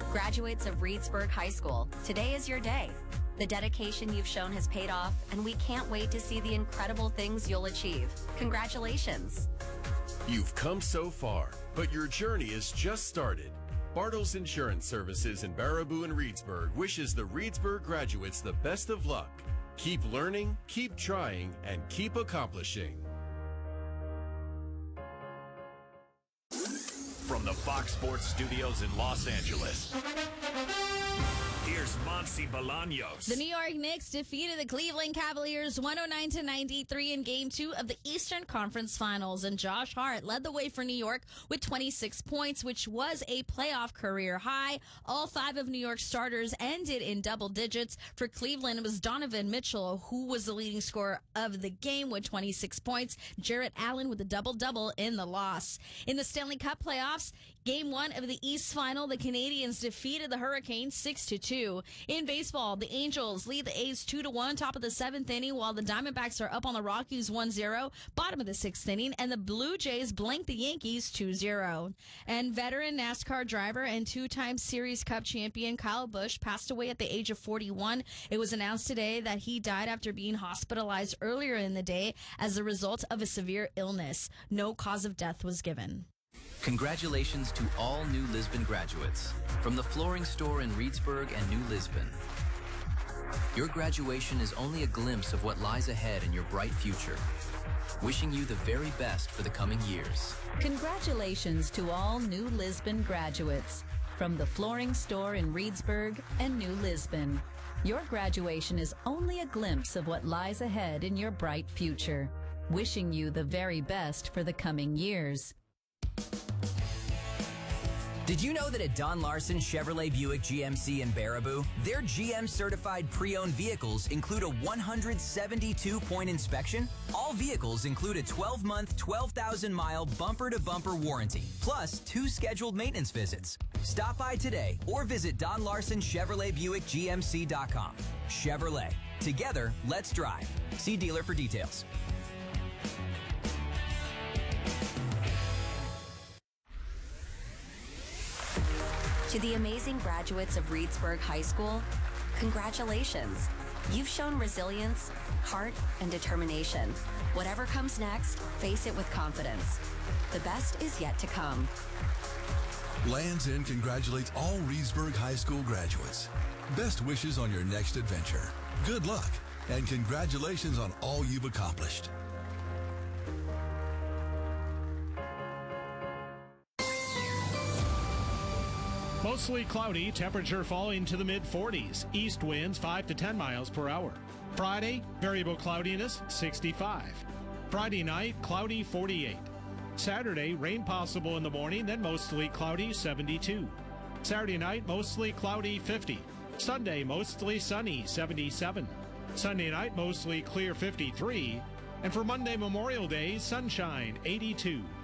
Graduates of Reedsburg High School, today is your day. The dedication you've shown has paid off, and we can't wait to see the incredible things you'll achieve. Congratulations. You've come so far, but your journey has just started. Bartles Insurance Services in Baraboo and Reedsburg wishes the Reedsburg graduates the best of luck. Keep learning, keep trying, and keep accomplishing. From the Fox Sports Studios in Los Angeles, here's Monsi Bolaños. The New York Knicks defeated the Cleveland Cavaliers 109-93 in Game 2 of the Eastern Conference Finals, and Josh Hart led the way for New York with 26 points, which was a playoff career high. All 5 of New York's starters ended in double digits. For Cleveland, it was Donovan Mitchell who was the leading scorer of the game with 26 points. Jarrett Allen with a double-double in the loss. In the Stanley Cup playoffs, Game 1 of the East Final, the Canadiens defeated the Hurricanes 6-2. In baseball, the Angels lead the A's 2-1, top of the 7th inning, while the Diamondbacks are up on the Rockies 1-0, bottom of the 6th inning, and the Blue Jays blank the Yankees 2-0. And veteran NASCAR driver and 2-time Series Cup champion Kyle Busch passed away at the age of 41. It was announced today that he died after being hospitalized earlier in the day as a result of a severe illness. No cause of death was given. Congratulations to all New Lisbon graduates from the flooring store in Reedsburg and New Lisbon. Your graduation is only a glimpse of what lies ahead in your bright future. Wishing you the very best for the coming years. Congratulations to all New Lisbon graduates from the flooring store in Reedsburg and New Lisbon. Your graduation is only a glimpse of what lies ahead in your bright future. Wishing you the very best for the coming years. Did you know that at Don Larson Chevrolet Buick GMC in Baraboo, their GM-certified pre-owned vehicles include a 172-point inspection? All vehicles include a 12-month, 12,000-mile bumper-to-bumper warranty, plus 2 scheduled maintenance visits. Stop by today or visit DonLarsonChevroletBuickGMC.com. Chevrolet. Together, let's drive. See dealer for details. To the amazing graduates of Reedsburg High School, congratulations. You've shown resilience, heart, and determination. Whatever comes next, face it with confidence. The best is yet to come. Lands' End congratulates all Reedsburg High School graduates. Best wishes on your next adventure. Good luck, and congratulations on all you've accomplished. Mostly cloudy, temperature falling to the mid-40s. East winds 5 to 10 miles per hour. Friday, variable cloudiness, 65. Friday night, cloudy, 48. Saturday, rain possible in the morning, then mostly cloudy, 72. Saturday night, mostly cloudy, 50. Sunday, mostly sunny, 77. Sunday night, mostly clear, 53. And for Monday, Memorial Day, sunshine, 82.